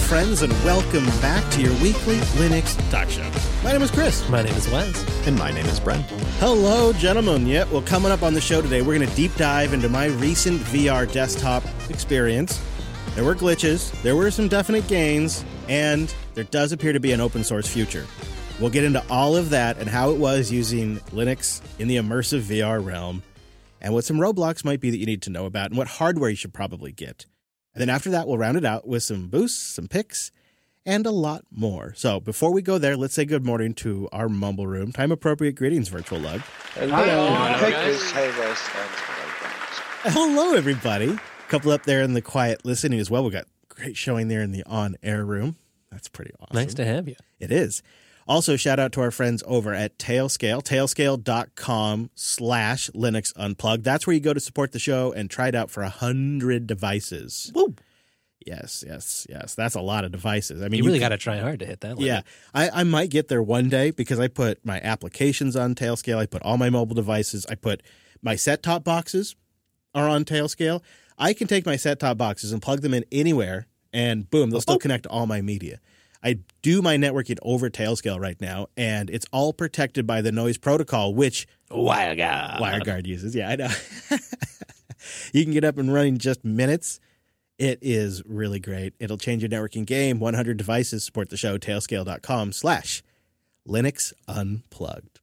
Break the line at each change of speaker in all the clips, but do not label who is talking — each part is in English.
friends, and welcome back to your weekly Linux talk show. My name is Chris.
My name is Wes.
And my name is Brent.
Hello, gentlemen. Yep, well, coming up on the show today, we're going to deep dive into my recent VR desktop experience. There were glitches, there were some definite gains, and there does appear to be an open source future. We'll get into all of that and how it was using Linux in the immersive VR realm, and what some roadblocks might be that you need to know about, and what hardware you should probably get. And then after that, we'll round it out with some boosts, some picks, and a lot more. So before we go there, let's say good morning to our Mumble Room. Time-appropriate greetings, Virtual Lug. Hello, everybody. A couple up there in the quiet listening as well. We got great showing there in the on-air room. That's pretty awesome.
Nice to have you.
It is. Also, shout out to our friends over at Tailscale, tailscale.com/Linux Unplugged. That's where you go to support the show and try it out for 100 devices.
Woo!
Yes. That's a lot of devices. I mean,
you really got to try hard to hit that limit.
Yeah. I might get there one day because I put my applications on Tailscale. I put all my mobile devices. I put my set-top boxes are on Tailscale. I can take my set-top boxes and plug them in anywhere, and boom, they'll still connect to all my media. I do my networking over Tailscale right now, and it's all protected by the noise protocol, which WireGuard uses. Yeah, I know. You can get up and running in just minutes. It is really great. It'll change your networking game. 100 devices support the show. Tailscale.com/Linux Unplugged.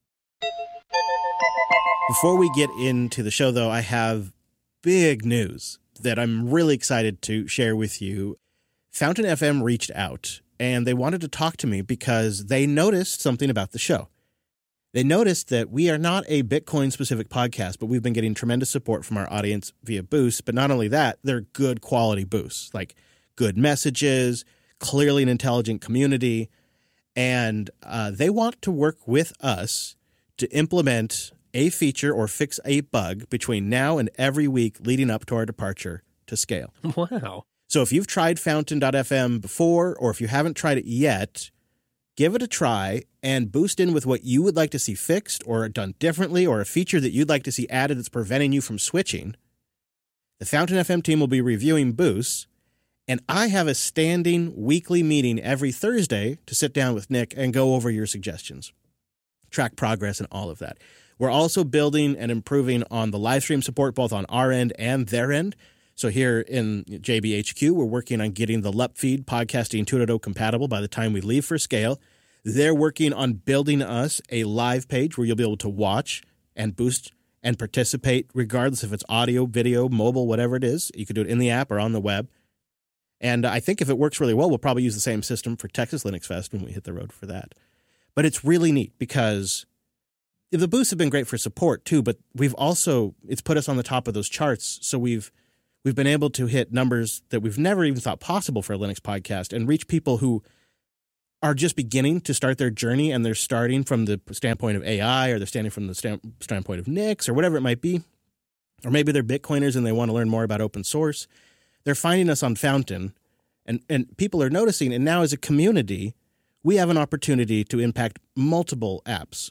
Before we get into the show, though, I have big news that I'm really excited to share with you. Fountain FM reached out, and they wanted to talk to me because they noticed something about the show. They noticed that we are not a Bitcoin-specific podcast, but we've been getting tremendous support from our audience via boosts. But not only that, they're good quality boosts, like good messages, clearly an intelligent community. And they want to work with us to implement a feature or fix a bug between now and every week leading up to our departure to Scale.
Wow.
So if you've tried Fountain.fm before, or if you haven't tried it yet, give it a try and boost in with what you would like to see fixed or done differently, or a feature that you'd like to see added that's preventing you from switching. The Fountain FM team will be reviewing boosts, and I have a standing weekly meeting every Thursday to sit down with Nick and go over your suggestions, track progress, and all of that. We're also building and improving on the live stream support both on our end and their end. So here in JBHQ, we're working on getting the LUP feed podcasting 2.0 compatible by the time we leave for Scale. They're working on building us a live page where you'll be able to watch and boost and participate regardless if it's audio, video, mobile, whatever it is. You can do it in the app or on the web. And I think if it works really well, we'll probably use the same system for Texas Linux Fest when we hit the road for that. But it's really neat because the boosts have been great for support too, but it's put us on the top of those charts. So we've been able to hit numbers that we've never even thought possible for a Linux podcast and reach people who are just beginning to start their journey, and they're starting from the standpoint of AI, or they're standing from the standpoint of Nix, or whatever it might be. Or maybe they're Bitcoiners and they want to learn more about open source. They're finding us on Fountain, and people are noticing. And now as a community, we have an opportunity to impact multiple apps.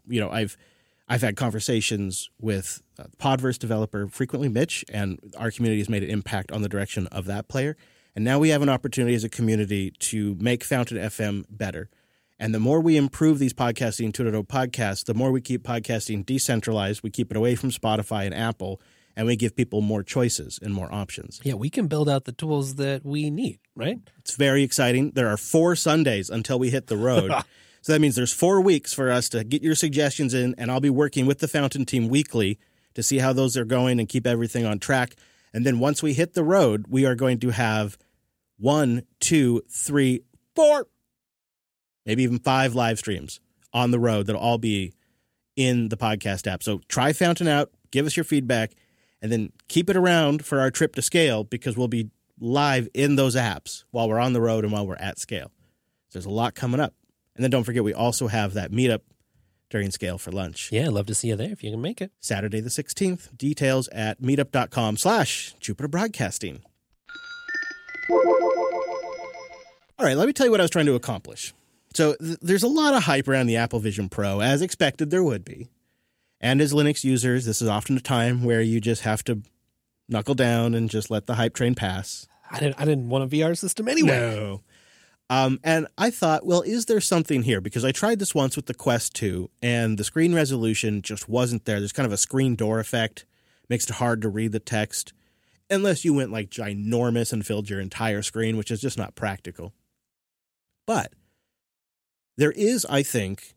I've had conversations with Podverse developer frequently, Mitch, and our community has made an impact on the direction of that player. And now we have an opportunity as a community to make Fountain FM better. And the more we improve these podcasting 2.0 podcasts, the more we keep podcasting decentralized, we keep it away from Spotify and Apple, and we give people more choices and more options.
Yeah, we can build out the tools that we need, right?
It's very exciting. There are 4 Sundays until we hit the road. So that means there's 4 weeks for us to get your suggestions in, and I'll be working with the Fountain team weekly to see how those are going and keep everything on track. And then once we hit the road, we are going to have 1, 2, 3, 4, maybe even 5 live streams on the road that'll all be in the podcast app. So try Fountain out, give us your feedback, and then keep it around for our trip to Scale, because we'll be live in those apps while we're on the road and while we're at Scale. So there's a lot coming up. And then don't forget, we also have that meetup during Scale for lunch.
Yeah, I'd love to see you there if you can make it.
Saturday the 16th. Details at meetup.com/Jupiter Broadcasting. All right, let me tell you what I was trying to accomplish. So there's a lot of hype around the Apple Vision Pro, as expected there would be. And as Linux users, this is often a time where you just have to knuckle down and just let the hype train pass.
I didn't want a VR system anyway.
No. And I thought, well, is there something here? Because I tried this once with the Quest 2, and the screen resolution just wasn't there. There's kind of a screen door effect. Makes it hard to read the text. Unless you went like ginormous and filled your entire screen, which is just not practical. But there is, I think,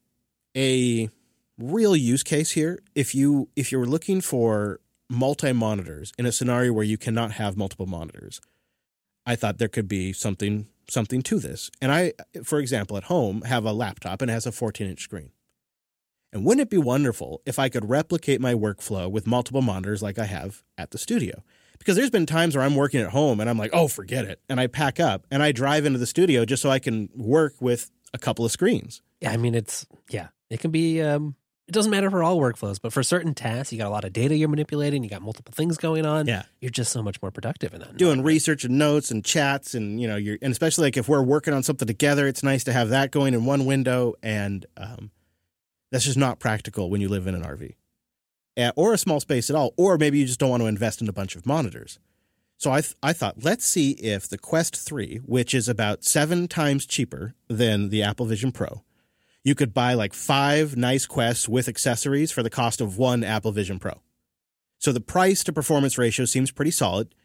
a real use case here. If you're looking for multi-monitors in a scenario where you cannot have multiple monitors, I thought there could be something to this. And I, for example, at home have a laptop and it has a 14-inch screen. And wouldn't it be wonderful if I could replicate my workflow with multiple monitors like I have at the studio? Because there's been times where I'm working at home and I'm like, oh, forget it. And I pack up and I drive into the studio just so I can work with a couple of screens.
Yeah, I mean, it can be, it doesn't matter for all workflows, but for certain tasks, you got a lot of data you're manipulating, you got multiple things going on.
Yeah.
You're just so much more productive in that.
Doing research and notes and chats and, and especially like if we're working on something together, it's nice to have that going in one window. And that's just not practical when you live in an RV. Or a small space at all, or maybe you just don't want to invest in a bunch of monitors. So I thought, let's see if the Quest 3, which is about 7 times cheaper than the Apple Vision Pro, you could buy like 5 nice Quests with accessories for the cost of 1 Apple Vision Pro. So the price to performance ratio seems pretty solid.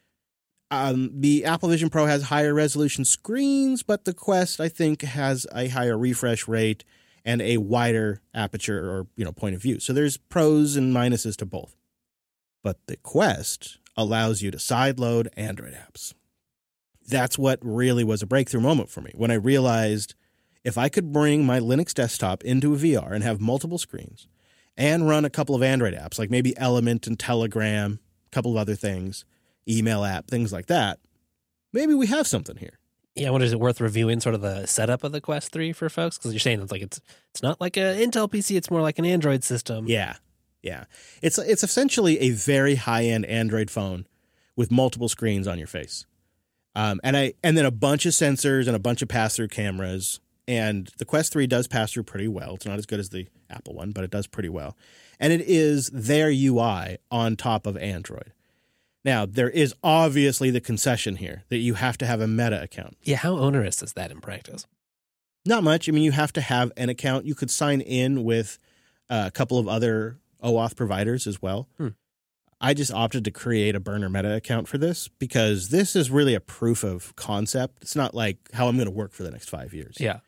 The Apple Vision Pro has higher resolution screens, but the Quest, I think, has a higher refresh rate and a wider aperture or, point of view. So there's pros and minuses to both. But the Quest allows you to sideload Android apps. That's what really was a breakthrough moment for me when I realized if I could bring my Linux desktop into a VR and have multiple screens and run a couple of Android apps, like maybe Element and Telegram, a couple of other things, email app, things like that, maybe we have something here.
Yeah, what is it worth reviewing sort of the setup of the Quest 3 for folks? Because you're saying it's not like an Intel PC, it's more like an Android system.
Yeah. It's essentially a very high-end Android phone with multiple screens on your face. And then a bunch of sensors and a bunch of pass-through cameras. And the Quest 3 does pass through pretty well. It's not as good as the Apple one, but it does pretty well. And it is their UI on top of Android. Now, there is obviously the concession here that you have to have a Meta account.
Yeah, how onerous is that in practice?
Not much. I mean, you have to have an account. You could sign in with a couple of other OAuth providers as well. I just opted to create a burner Meta account for this because this is really a proof of concept. It's not like how I'm going to work for the next 5 years.
Yeah.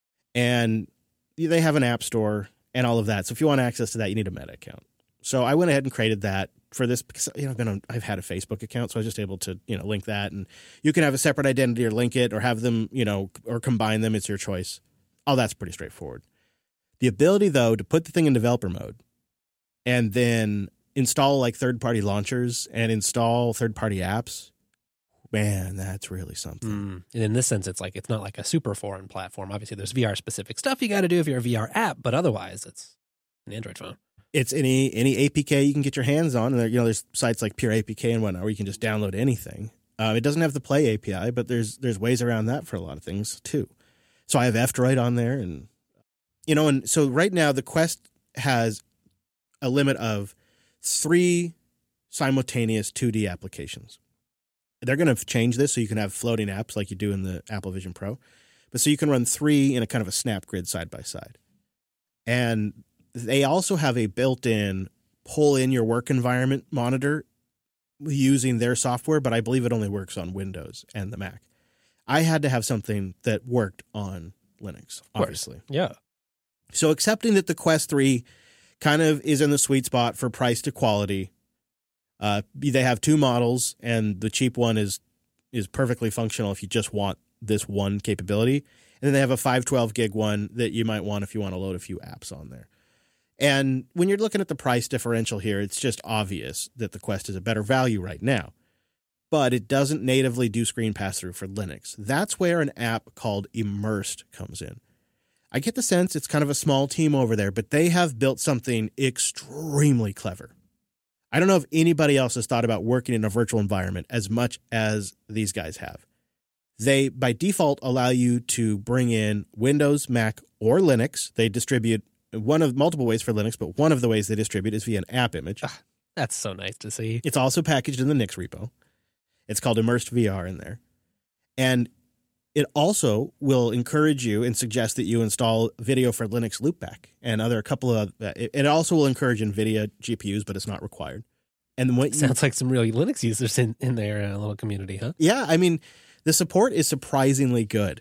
And they have an app store and all of that. So if you want access to that, you need a Meta account. So I went ahead and created that for this because I've had a Facebook account, so I was just able to link that, and you can have a separate identity or link it or have them or combine them. It's your choice. All that's pretty straightforward. The ability though to put the thing in developer mode and then install like third-party launchers and install third-party apps, man, that's really something.
And in this sense, it's not like a super foreign platform. Obviously, there's VR specific stuff you got to do if you're a VR app, but otherwise, it's an Android phone.
It's any APK you can get your hands on, and there's sites like Pure APK and whatnot where you can just download anything. It doesn't have the Play API, but there's ways around that for a lot of things too. So I have F-Droid on there, and and so right now the Quest has a limit of 3 simultaneous 2D applications. They're going to change this so you can have floating apps like you do in the Apple Vision Pro, but so you can run 3 in a kind of a snap grid side by side, and they also have a built-in pull in your work environment monitor using their software, but I believe it only works on Windows and the Mac. I had to have something that worked on Linux, obviously.
Yeah.
So accepting that the Quest 3 kind of is in the sweet spot for price to quality, they have 2 models, and the cheap one is perfectly functional if you just want this one capability. And then they have a 512 gig one that you might want if you want to load a few apps on there. And when you're looking at the price differential here, it's just obvious that the Quest is a better value right now. But it doesn't natively do screen pass-through for Linux. That's where an app called Immersed comes in. I get the sense it's kind of a small team over there, but they have built something extremely clever. I don't know if anybody else has thought about working in a virtual environment as much as these guys have. They, by default, allow you to bring in Windows, Mac, or Linux. They distribute one of multiple ways for Linux, but one of the ways they distribute is via an app image.
That's so nice to see.
It's also packaged in the Nix repo. It's called Immersed VR in there. And It also will encourage you and suggest that you install Video for Linux Loopback and a couple of. It also will encourage NVIDIA GPUs, but it's not required. And what
Sounds like some real Linux users in their little community, huh?
Yeah, I mean, the support is surprisingly good.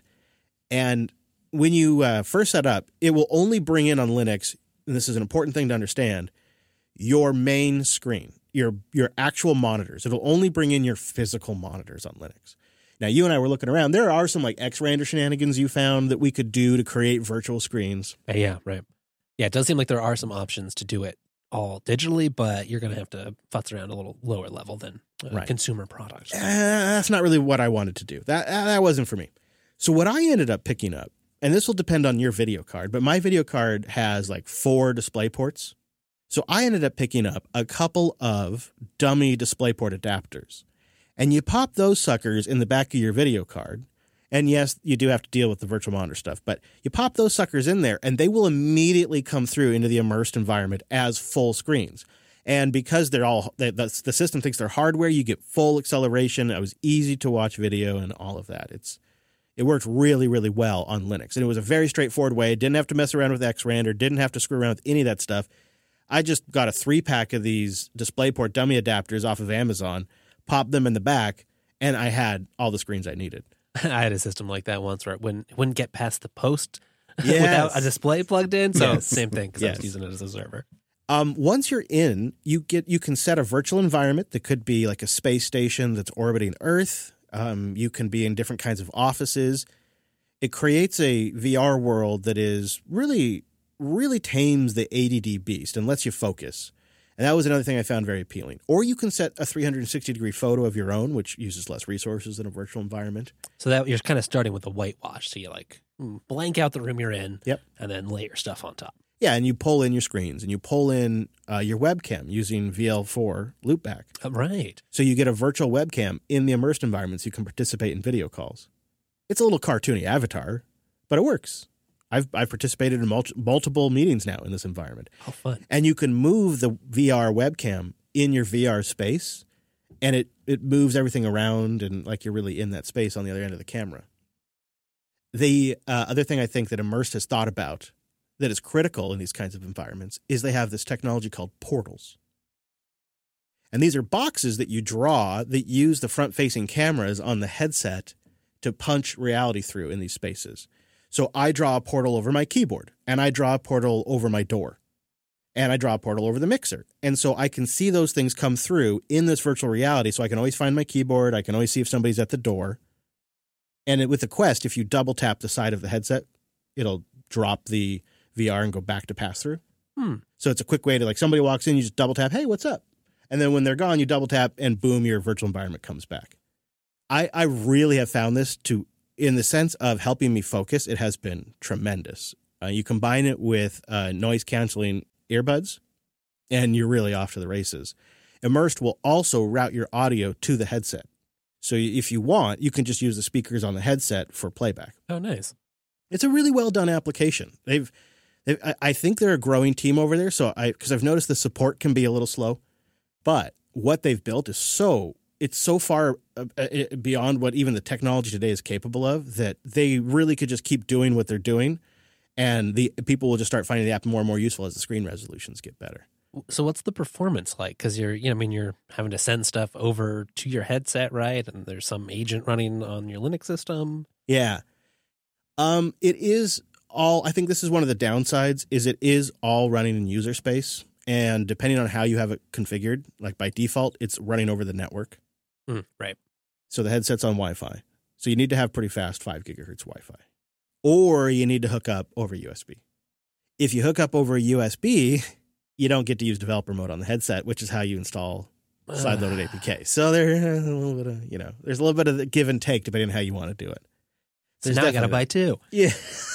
And when you first set up, it will only bring in on Linux, and this is an important thing to understand, your main screen, your actual monitors. It'll only bring in your physical monitors on Linux. Now, you and I were looking around. There are some like X-Randor shenanigans you found that we could do to create virtual screens.
Yeah, right. Yeah, it does seem like there are some options to do it all digitally, but you're going to have to futz around a little lower level than consumer products.
That's not really what I wanted to do. That wasn't for me. So what I ended up picking up, and this will depend on your video card, but my video card has like 4 display ports. So I ended up picking up a couple of dummy DisplayPort adapters. And you pop those suckers in the back of your video card. And yes, you do have to deal with the virtual monitor stuff, but you pop those suckers in there and they will immediately come through into the immersed environment as full screens. And because the system thinks they're hardware, you get full acceleration. It was easy to watch video and all of that. It worked really, really well on Linux. And it was a very straightforward way. Didn't have to mess around with X-Randor, didn't have to screw around with any of that stuff. I just got a 3-pack of these DisplayPort dummy adapters off of Amazon, popped them in the back, and I had all the screens I needed.
I had a system like that once where it wouldn't get past the post without a display plugged in. So same thing because I was using it as a server.
Once you're in, you can set a virtual environment that could be like a space station that's orbiting Earth. You can be in different kinds of offices. It creates a VR world that is really, really tames the ADD beast and lets you focus. And that was another thing I found very appealing. Or you can set a 360-degree photo of your own, which uses less resources than a virtual environment.
So that you're kind of starting with a whitewash. So you like blank out the room you're in,
yep,
and then lay your stuff on top.
Yeah, and you pull in your screens, and you pull in your webcam using VL4 Loopback.
Right.
So you get a virtual webcam in the immersed environment so you can participate in video calls. It's a little cartoony avatar, but it works. I've participated in multiple meetings now in this environment.
How fun.
And you can move the VR webcam in your VR space, and it moves everything around and like you're really in that space on the other end of the camera. The other thing I think that Immersed has thought about that is critical in these kinds of environments is they have this technology called portals. And these are boxes that you draw that use the front-facing cameras on the headset to punch reality through in these spaces. So I draw a portal over my keyboard, and I draw a portal over my door, and I draw a portal over the mixer. And so I can see those things come through in this virtual reality, so I can always find my keyboard. I can always see if somebody's at the door. And with the Quest, if you double-tap the side of the headset, it'll drop the VR and go back to pass-through. So it's a quick way to, like, somebody walks in, you just double-tap, hey, what's up? And then when they're gone, you double-tap, and boom, your virtual environment comes back. I really have found this to... In the sense of helping me focus, it has been tremendous. You combine it with noise-canceling earbuds, and you're really off to the races. Immersed will also route your audio to the headset. So if you want, you can just use the speakers on the headset for playback.
Oh, nice.
It's a really well-done application. I think they're a growing team over there, because I've noticed the support can be a little slow. But what they've built is it's so far beyond what even the technology today is capable of that they really could just keep doing what they're doing, and the people will just start finding the app more and more useful as the screen resolutions get better.
So what's the performance like? Because you're having to send stuff over to your headset, right? And there's some agent running on your Linux system.
Yeah. It is all, I think this is one of the downsides, is it is all running in user space. And depending on how you have it configured, like by default, it's running over the network.
Right.
So the headset's on Wi-Fi. So you need to have pretty fast 5 gigahertz Wi-Fi. Or you need to hook up over USB. If you hook up over USB, you don't get to use developer mode on the headset, which is how you install side-loaded APK. So there's a little bit of the give and take depending on how you want to do it.
So now I got to buy 2.
Yeah.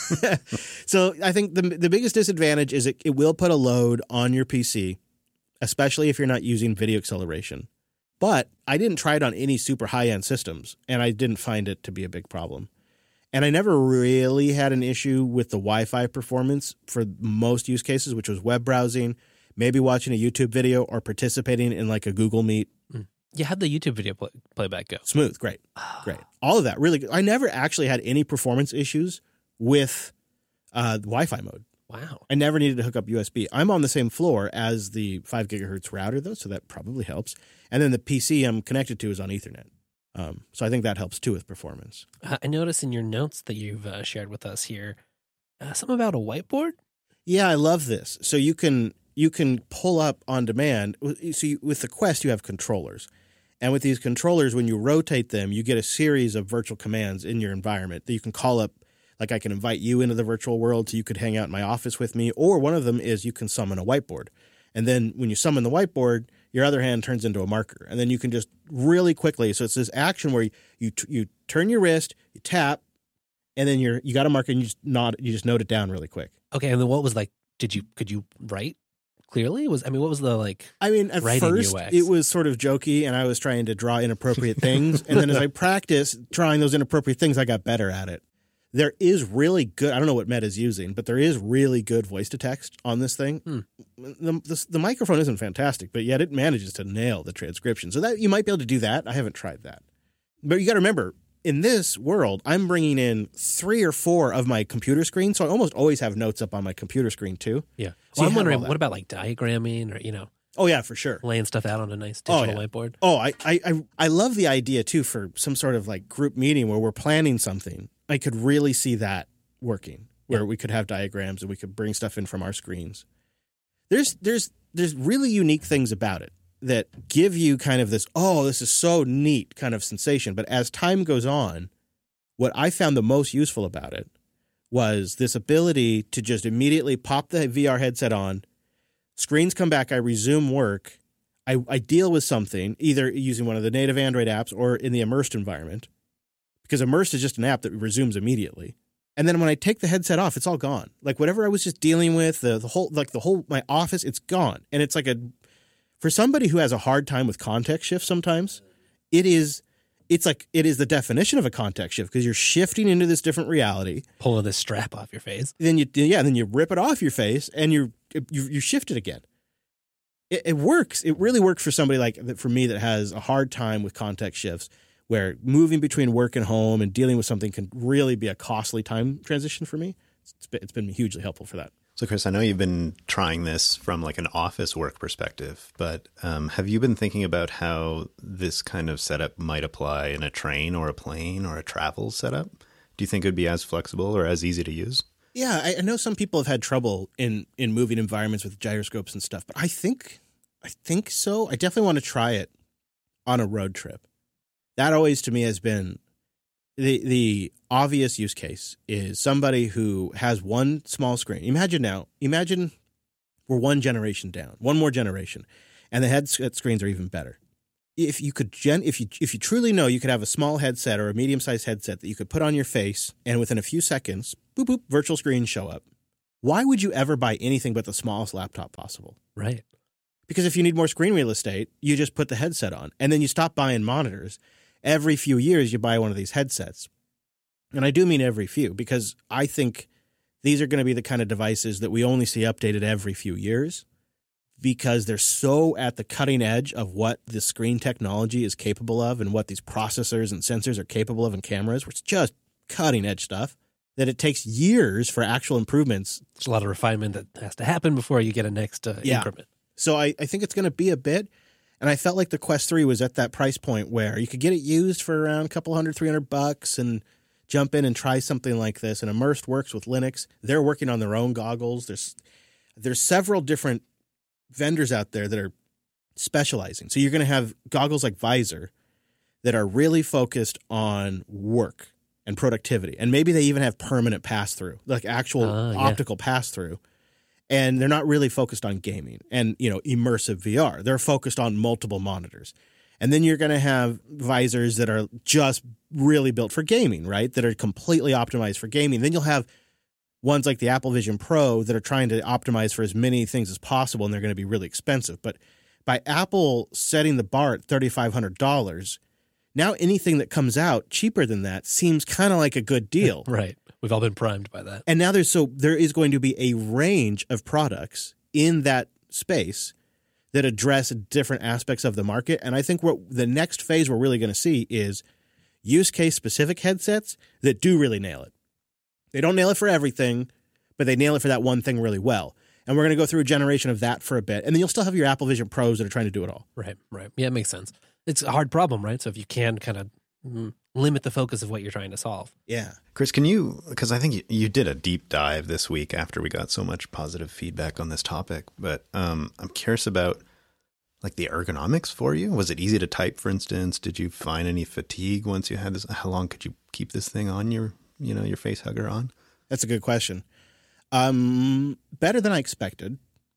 So I think the biggest disadvantage is it will put a load on your PC, especially if you're not using video acceleration. But I didn't try it on any super high-end systems, and I didn't find it to be a big problem. And I never really had an issue with the Wi-Fi performance for most use cases, which was web browsing, maybe watching a YouTube video or participating in like a Google Meet.
Yeah, how'd the YouTube video playback go?
Smooth, great. All of that, really good. I never actually had any performance issues with Wi-Fi mode.
Wow.
I never needed to hook up USB. I'm on the same floor as the 5 gigahertz router, though, so that probably helps. And then the PC I'm connected to is on Ethernet. So I think that helps, too, with performance.
I noticed in your notes that you've shared with us here, something about a whiteboard?
Yeah, I love this. So you can pull up on demand. So with the Quest, you have controllers. And with these controllers, when you rotate them, you get a series of virtual commands in your environment that you can call up. Like I can invite you into the virtual world so you could hang out in my office with me. Or one of them is you can summon a whiteboard. And then when you summon the whiteboard, your other hand turns into a marker. And then you can just really quickly. So it's this action where you turn your wrist, you tap, and then you got a marker and you just note it down really quick.
Okay. And then what was could you write clearly? What was the
at first
UX?
It was sort of jokey and I was trying to draw inappropriate things. And then as I practiced drawing those inappropriate things, I got better at it. There is really good, I don't know what Meta's using, but there is really good voice to text on this thing. The microphone isn't fantastic, but yet it manages to nail the transcription. So that you might be able to do that. I haven't tried that. But you got to remember, in this world, I'm bringing in 3 or 4 of my computer screen. So I almost always have notes up on my computer screen too.
Yeah.
So
well, I'm wondering, what about diagramming or,
Oh, yeah, for sure.
laying stuff out on a nice digital whiteboard?
Oh, I love the idea too for some sort of group meeting where we're planning something. I could really see that working, where we could have diagrams and we could bring stuff in from our screens. There's really unique things about it that give you kind of this, oh, this is so neat kind of sensation. But as time goes on, what I found the most useful about it was this ability to just immediately pop the VR headset on, screens come back, I resume work, I deal with something, either using one of the native Android apps or in the Immersed environment. Because Immersed is just an app that resumes immediately. And then when I take the headset off, it's all gone. Whatever I was just dealing with, the whole my office, it's gone. And it's for somebody who has a hard time with context shift sometimes, it is the definition of a context shift because you're shifting into this different reality.
Pulling the strap off your face.
Then you rip it off your face and you shift it again. It works. It really works for somebody for me that has a hard time with context shifts, where moving between work and home and dealing with something can really be a costly time transition for me. It's been hugely helpful for that.
So, Chris, I know you've been trying this from an office work perspective, but have you been thinking about how this kind of setup might apply in a train or a plane or a travel setup? Do you think it would be as flexible or as easy to use?
Yeah, I know some people have had trouble in moving environments with gyroscopes and stuff, but I think so. I definitely want to try it on a road trip. That always to me has been the obvious use case is somebody who has one small screen. Imagine we're one generation down, one more generation, and the headset screens are even better. If you truly know you could have a small headset or a medium-sized headset that you could put on your face and within a few seconds, boop, boop, virtual screens show up. Why would you ever buy anything but the smallest laptop possible?
Right.
Because if you need more screen real estate, you just put the headset on and then you stop buying monitors. Every few years you buy one of these headsets. And I do mean every few because I think these are going to be the kind of devices that we only see updated every few years because they're so at the cutting edge of what the screen technology is capable of and what these processors and sensors are capable of in cameras, which is just cutting edge stuff, that it takes years for actual improvements.
There's a lot of refinement that has to happen before you get a next increment.
So I think it's going to be a bit. And I felt like the Quest 3 was at that price point where you could get it used for around a couple $300 and jump in and try something like this. And Immersed works with Linux. They're working on their own goggles. There's several different vendors out there that are specializing. So you're going to have goggles like Visor that are really focused on work and productivity. And maybe they even have permanent pass-through, like actual optical pass-through. And they're not really focused on gaming and, immersive VR. They're focused on multiple monitors. And then you're going to have visors that are just really built for gaming, right? That are completely optimized for gaming. Then you'll have ones like the Apple Vision Pro that are trying to optimize for as many things as possible, and they're going to be really expensive. But by Apple setting the bar at $3,500, now anything that comes out cheaper than that seems kind of like a good deal.
Right. We've all been primed by that.
And now there is going to be a range of products in that space that address different aspects of the market. And I think what the next phase we're really going to see is use case specific headsets that do really nail it. They don't nail it for everything, but they nail it for that one thing really well. And we're going to go through a generation of that for a bit. And then you'll still have your Apple Vision Pros that are trying to do it all.
Right. Yeah, it makes sense. It's a hard problem, right? So if you can kind of limit the focus of what you're trying to solve.
Yeah.
Chris, can you, because I think you did a deep dive this week after we got so much positive feedback on this topic, but I'm curious about like the ergonomics for you. Was it easy to type, for instance? Did you find any fatigue once you had this? How long could you keep this thing on your face hugger on?
That's a good question. Better than I expected.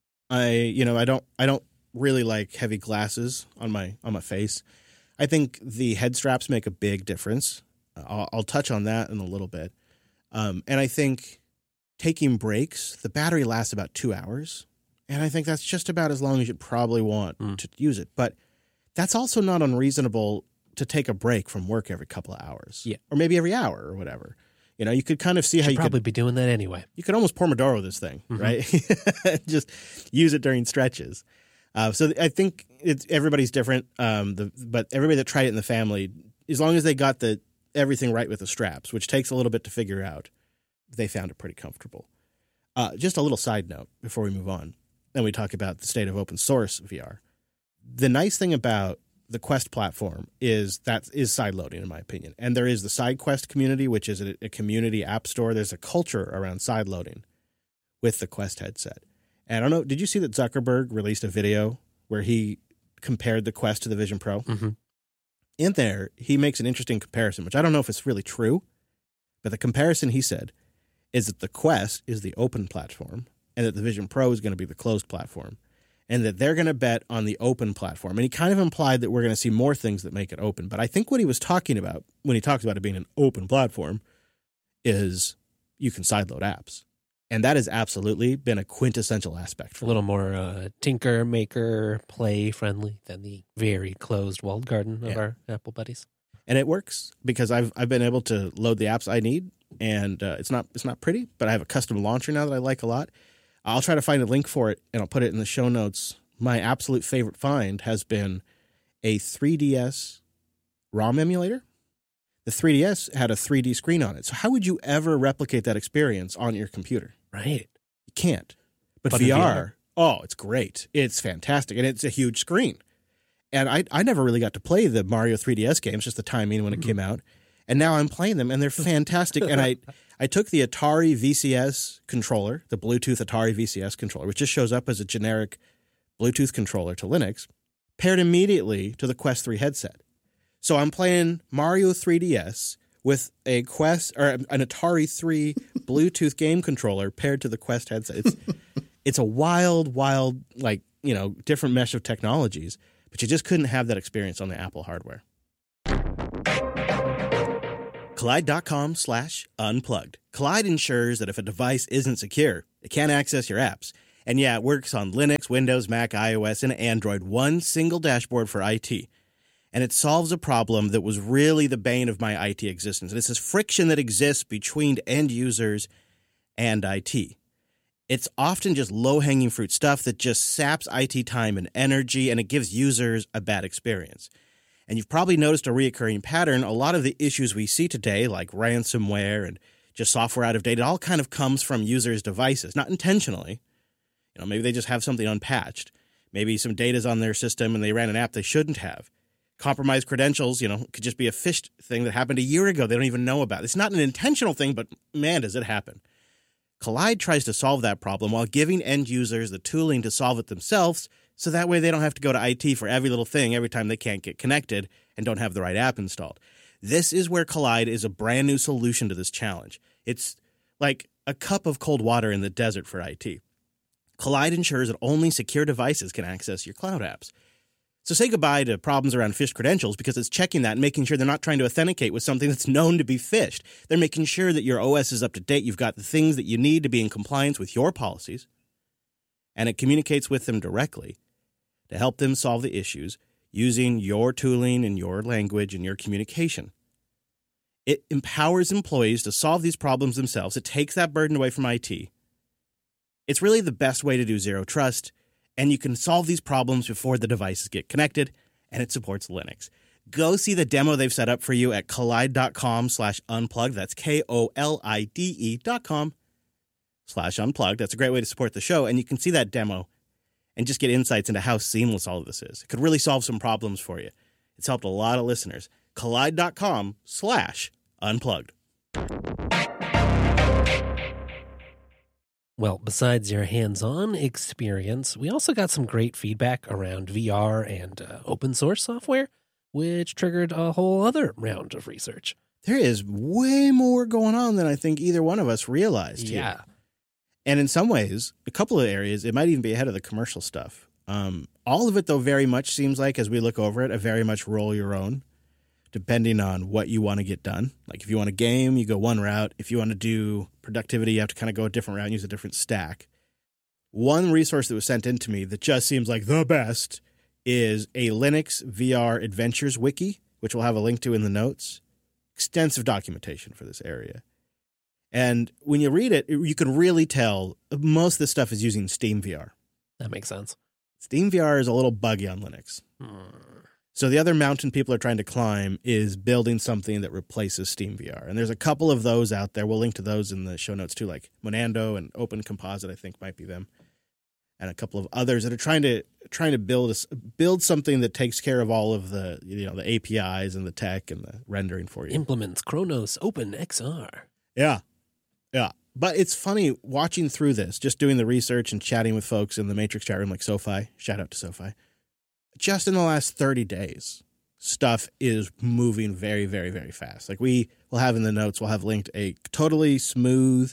I don't really like heavy glasses on my face. I think the head straps make a big difference. I'll touch on that in a little bit. And I think taking breaks, the battery lasts about 2 hours. And I think that's just about as long as you'd probably want to use it. But that's also not unreasonable to take a break from work every couple of hours.
Yeah.
Or maybe every hour or whatever. You know, you could kind of see how you
probably be doing that anyway.
You could almost Pomodoro this thing, right? Just use it during stretches. So I think everybody's different. But everybody that tried it in the family, as long as they got everything right with the straps, which takes a little bit to figure out, they found it pretty comfortable. Just a little side note before we move on, and we talk about the state of open source VR. The nice thing about the Quest platform is side loading, in my opinion. And there is the SideQuest community, which is a community app store. There's a culture around side loading with the Quest headset. And I don't know, did you see that Zuckerberg released a video where he compared the Quest to the Vision Pro?
Mm-hmm.
In there, he makes an interesting comparison, which I don't know if it's really true, but the comparison he said is that the Quest is the open platform and that the Vision Pro is going to be the closed platform, and that they're going to bet on the open platform. And he kind of implied that we're going to see more things that make it open. But I think what he was talking about when he talks about it being an open platform is you can sideload apps. And that has absolutely been a quintessential aspect for
a little more tinker, maker, play friendly than the very closed walled garden of our Apple buddies.
And it works because I've been able to load the apps I need, and it's not pretty, but I have a custom launcher now that I like a lot. I'll try to find a link for it, and I'll put it in the show notes. My absolute favorite find has been a 3DS ROM emulator. The 3DS had a 3D screen on it. So how would you ever replicate that experience on your computer?
Right.
You can't. But VR, it's great. It's fantastic. And it's a huge screen. And I never really got to play the Mario 3DS games, just the timing when it came out. And now I'm playing them, and they're fantastic. And I took the Atari VCS controller, the Bluetooth Atari VCS controller, which just shows up as a generic Bluetooth controller to Linux, paired immediately to the Quest 3 headset. So I'm playing Mario 3DS with a Quest or an Atari 3 Bluetooth game controller paired to the Quest headset. It's a wild, different mesh of technologies, but you just couldn't have that experience on the Apple hardware. Kolide.com/unplugged. Kolide ensures that if a device isn't secure, it can't access your apps. And yeah, it works on Linux, Windows, Mac, iOS, and Android, one single dashboard for IT. And it solves a problem that was really the bane of my IT existence. And it's this friction that exists between end users and IT. It's often just low-hanging fruit stuff that just saps IT time and energy, and it gives users a bad experience. And you've probably noticed a reoccurring pattern. A lot of the issues we see today, like ransomware and just software out of date, it all kind of comes from users' devices, not intentionally. Maybe they just have something unpatched. Maybe some data's on their system and they ran an app they shouldn't have. Compromised credentials, could just be a phished thing that happened a year ago they don't even know about. It's not an intentional thing, but man, does it happen. Kolide tries to solve that problem while giving end users the tooling to solve it themselves, so that way they don't have to go to IT for every little thing every time they can't get connected and don't have the right app installed. This is where Kolide is a brand new solution to this challenge. It's like a cup of cold water in the desert for IT. Kolide ensures that only secure devices can access your cloud apps. So say goodbye to problems around phished credentials because it's checking that and making sure they're not trying to authenticate with something that's known to be phished. They're making sure that your OS is up to date. You've got the things that you need to be in compliance with your policies, and it communicates with them directly to help them solve the issues using your tooling and your language and your communication. It empowers employees to solve these problems themselves. It takes that burden away from IT. It's really the best way to do zero trust, And you can solve these problems before the devices get connected, and it supports Linux. Go see the demo they've set up for you at kolide.com/unplugged. That's KOLIDE.com/unplugged. That's a great way to support the show, and you can see that demo and just get insights into how seamless all of this is. It could really solve some problems for you. It's helped a lot of listeners. kolide.com/unplugged.
Well, besides your hands-on experience, we also got some great feedback around VR and open source software, which triggered a whole other round of research.
There is way more going on than I think either one of us realized.
Yeah.
Here. And in some ways, a couple of areas, it might even be ahead of the commercial stuff. All of it, though, very much seems like, as we look over it, a very much roll your own, depending on what you want to get done. Like if you want to game, you go one route. If you want to do productivity, you have to kind of go a different route and use a different stack. One resource that was sent in to me that just seems like the best is a Linux VR Adventures wiki, which we'll have a link to in the notes. Extensive documentation for this area. And when you read it, you can really tell most of this stuff is using SteamVR.
That makes sense.
SteamVR is a little buggy on Linux. So the other mountain people are trying to climb is building something that replaces SteamVR. And there's a couple of those out there. We'll link to those in the show notes too, like Monando and Open Composite, I think might be them. And a couple of others that are trying to build something that takes care of all of the, the APIs and the tech and the rendering for you.
Implements Kronos Open XR.
Yeah. Yeah. But it's funny watching through this, just doing the research and chatting with folks in the Matrix chat room like SoFi. Shout out to SoFi. Just in the last 30 days, stuff is moving very, very, very fast. Like we will have in the notes, we'll have linked a totally smooth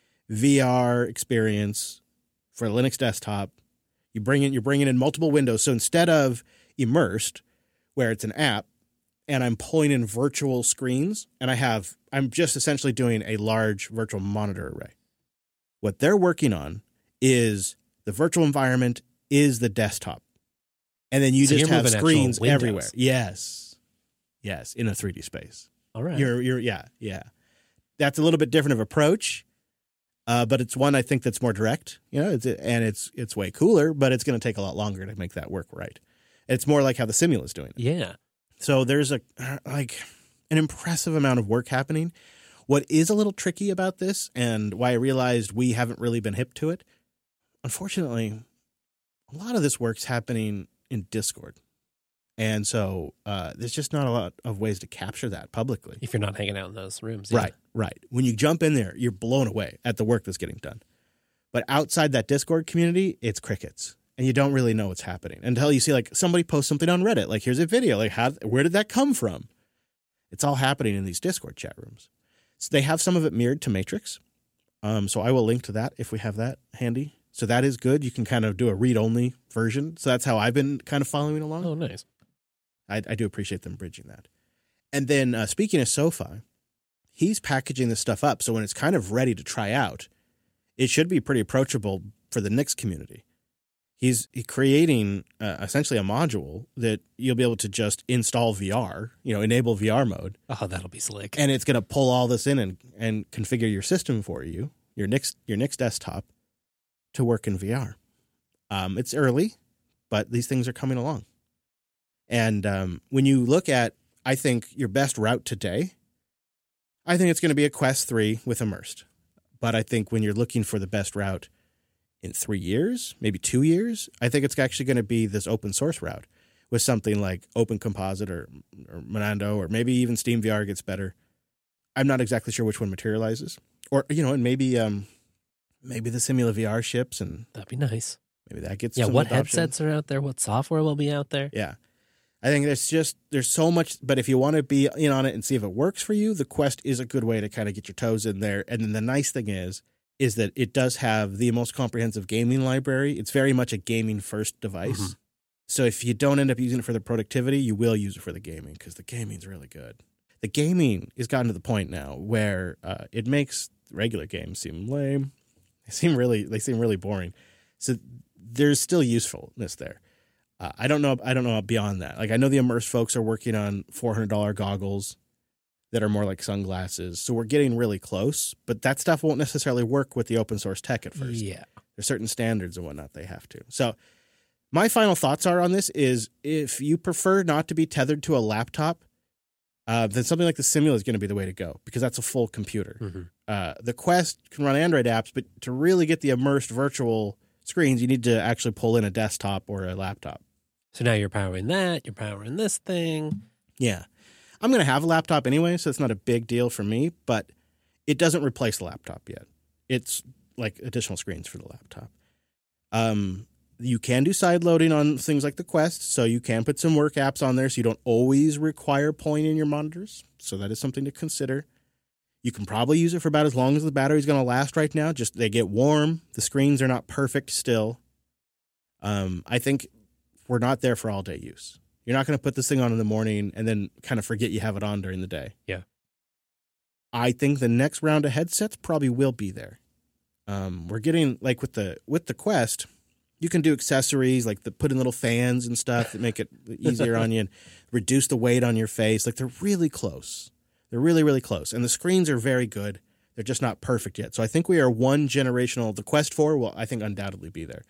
VR experience for Linux desktop. You're bringing in multiple windows. So instead of Immersed, where it's an app, and I'm pulling in virtual screens, and I'm just essentially doing a large virtual monitor array. What they're working on is the virtual environment is the desktop. And then you just have screens everywhere. Yes. Yes, in a 3D space.
All right.
Yeah. That's a little bit different of approach, but it's one I think that's more direct, it's way cooler, but it's going to take a lot longer to make that work right. It's more like how the Simula is doing it.
Yeah.
So there's an impressive amount of work happening. What is a little tricky about this, and why I realized we haven't really been hip to it, unfortunately, a lot of this work's happening in Discord. And so there's just not a lot of ways to capture that publicly.
If you're not hanging out in those rooms. Yeah.
Right. When you jump in there, you're blown away at the work that's getting done. But outside that Discord community, it's crickets. And you don't really know what's happening until you see like somebody post something on Reddit. Like, here's a video. Like, where did that come from? It's all happening in these Discord chat rooms. So they have some of it mirrored to Matrix. So I will link to that if we have that handy. So that is good. You can kind of do a read-only version. So that's how I've been kind of following along.
Oh, nice.
I do appreciate them bridging that. And then speaking of SoFi, he's packaging this stuff up. So when it's kind of ready to try out, it should be pretty approachable for the Nix community. He's creating essentially a module that you'll be able to just install VR, enable VR mode.
Oh, that'll be slick.
And it's going to pull all this in and configure your system for you, your Nix desktop, to work in VR. It's early, but these things are coming along. And when you look at, I think, your best route today, I think it's going to be a Quest 3 with Immersed. But I think when you're looking for the best route in 3 years, maybe 2 years, I think it's actually going to be this open source route with something like Open Composite or Monando, or maybe even SteamVR gets better. I'm not exactly sure which one materializes. Or, and maybe the Simula VR ships, and
that'd be nice.
Maybe that gets
what
adoption.
Headsets are out there? What software will be out there?
Yeah. I think there's so much, but if you want to be in on it and see if it works for you, the Quest is a good way to kind of get your toes in there. And then the nice thing is that it does have the most comprehensive gaming library. It's very much a gaming first device. Mm-hmm. So if you don't end up using it for the productivity, you will use it for the gaming, because the gaming's really good. The gaming has gotten to the point now where it makes regular games seem lame. They seem really boring. So there's still usefulness there. I don't know beyond that. Like, I know the Immersed folks are working on $400 goggles that are more like sunglasses. So we're getting really close, but that stuff won't necessarily work with the open source tech at first.
Yeah.
There's certain standards and whatnot they have to. So My final thoughts are on this is if you prefer not to be tethered to a laptop, then something like the Simula is going to be the way to go because that's a full computer.
Mm-hmm.
The Quest can run Android apps, but to really get the immersed virtual screens, you need to actually pull in a desktop or a laptop.
So now you're powering that, you're powering this thing.
Yeah. I'm going to have a laptop anyway, so it's not a big deal for me, but it doesn't replace the laptop yet. It's like additional screens for the laptop. You can do side loading on things like the Quest, so you can put some work apps on there so you don't always require pulling in your monitors. So that is something to consider. You can probably use it for about as long as the battery's going to last right now. Just they get warm. The screens are not perfect still. I think we're not there for all-day use. You're not going to put this thing on in the morning and then kind of forget you have it on during the day.
Yeah.
I think the next round of headsets probably will be there. We're getting, like with the Quest, you can do accessories like put in little fans and stuff that make it easier on you and reduce the weight on your face. Like they're really close. They're really, really close. And the screens are very good. They're just not perfect yet. So I think we are one generational. The Quest 4 will, I think, undoubtedly be there.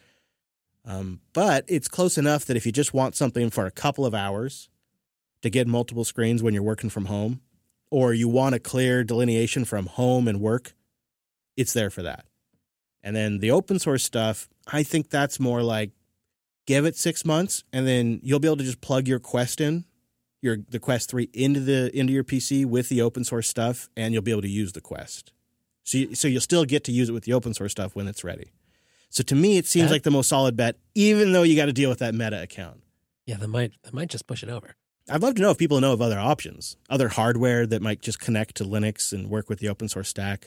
But it's close enough that if you just want something for a couple of hours to get multiple screens when you're working from home, or you want a clear delineation from home and work, it's there for that. And then the open source stuff, I think that's more like give it 6 months and then you'll be able to just plug your Quest in, the Quest 3 into your PC with the open source stuff, and you'll be able to use the Quest. So you'll still get to use it with the open source stuff when it's ready. So to me, it seems like the most solid bet, even though you got to deal with that Meta account.
Yeah, that might just push it over.
I'd love to know if people know of other options, other hardware that might just connect to Linux and work with the open source stack.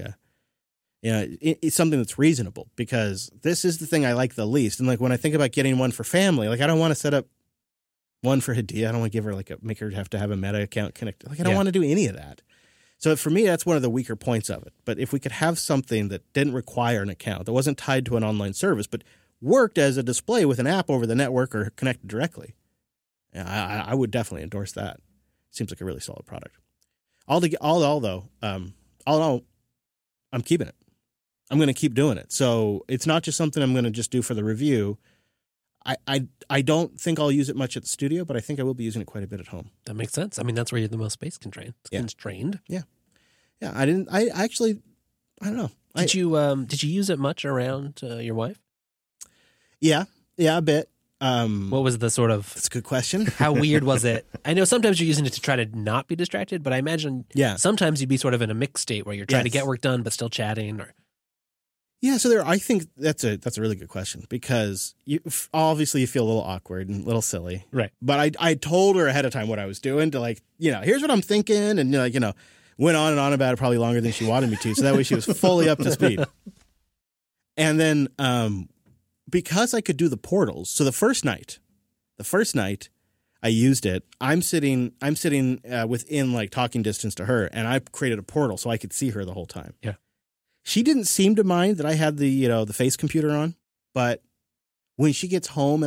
It's something that's reasonable because this is the thing I like the least. And like when I think about getting one for family, like I don't want to set up one for Hadia. I don't want to give her make her have to have a Meta account connected. Like I don't want to do any of that. So for me, that's one of the weaker points of it. But if we could have something that didn't require an account, that wasn't tied to an online service, but worked as a display with an app over the network or connected directly, I would definitely endorse that. Seems like a really solid product. All in all, I'm keeping it. I'm going to keep doing it. So it's not just something I'm going to just do for the review. I don't think I'll use it much at the studio, but I think I will be using it quite a bit at home.
That makes sense. I mean, that's where you're the most space constrained.
Yeah. I don't know.
Did you use it much around your wife?
Yeah, a bit.
What was the sort of...
That's a good question.
How weird was it? I know sometimes you're using it to try to not be distracted, but I imagine sometimes you'd be sort of in a mixed state where you're trying to get work done but still chatting.
Yeah, so I think that's a really good question because obviously you feel a little awkward and a little silly.
Right.
But I told her ahead of time what I was doing to here's what I'm thinking, and went on and on about it probably longer than she wanted me to, so that way she was fully up to speed. And then because I could do the portals, so the first night I used it, I'm sitting within talking distance to her, and I created a portal so I could see her the whole time.
Yeah.
She didn't seem to mind that I had the face computer on, but when she gets home